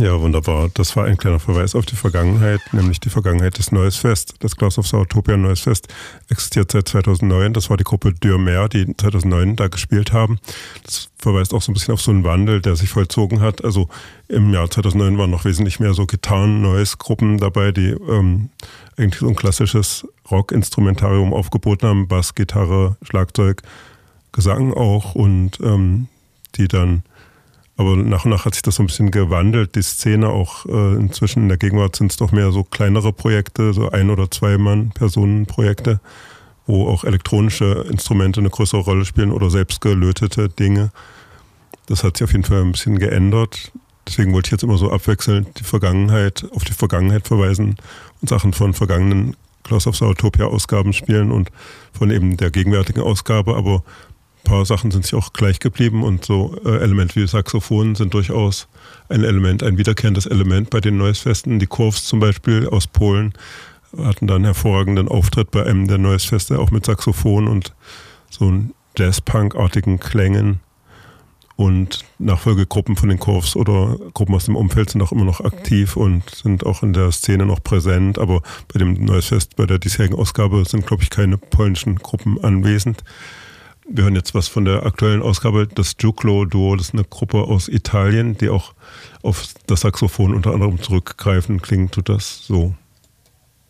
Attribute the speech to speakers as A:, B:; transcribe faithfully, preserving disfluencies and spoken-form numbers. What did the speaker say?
A: Ja, wunderbar. Das war ein kleiner Verweis auf die Vergangenheit, nämlich die Vergangenheit des Neues Fest. Das Claws of Zootopia Neues Fest existiert seit zweitausendneun. Das war die Gruppe Dürmer, die zweitausendneun da gespielt haben. Das verweist auch so ein bisschen auf so einen Wandel, der sich vollzogen hat. Also im Jahr zweitausendneun waren noch wesentlich mehr so Gitarren-Noise-Gruppen dabei, die ähm, eigentlich so ein klassisches Rock-Instrumentarium aufgeboten haben. Bass, Gitarre, Schlagzeug, Gesang auch und ähm, die dann aber nach und nach hat sich das so ein bisschen gewandelt, die Szene auch äh, inzwischen in der Gegenwart sind es doch mehr so kleinere Projekte, so ein- oder zwei Mann-Personen-Projekte, wo auch elektronische Instrumente eine größere Rolle spielen oder selbst gelötete Dinge. Das hat sich auf jeden Fall ein bisschen geändert. Deswegen wollte ich jetzt immer so abwechselnd die Vergangenheit, auf die Vergangenheit verweisen und Sachen von vergangenen Claws of Zootopia-Ausgaben spielen und von eben der gegenwärtigen Ausgabe, aber ein paar Sachen sind sich auch gleich geblieben und so äh, Elemente wie Saxophon sind durchaus ein Element, ein wiederkehrendes Element bei den Neues-Festen. Die Kurvs zum Beispiel aus Polen hatten dann einen hervorragenden Auftritt bei einem der Neues-Feste, auch mit Saxophon und so Jazz-Punk-artigen Klängen. Und Nachfolgegruppen von den Kurvs oder Gruppen aus dem Umfeld sind auch immer noch aktiv und sind auch in der Szene noch präsent. Aber bei dem Neues Fest, bei der diesjährigen Ausgabe sind, glaube ich, keine polnischen Gruppen anwesend. Wir hören jetzt was von der aktuellen Ausgabe, das Giuclo-Duo, das ist eine Gruppe aus Italien, die auch auf das Saxophon unter anderem zurückgreifen. Klingt tut das so.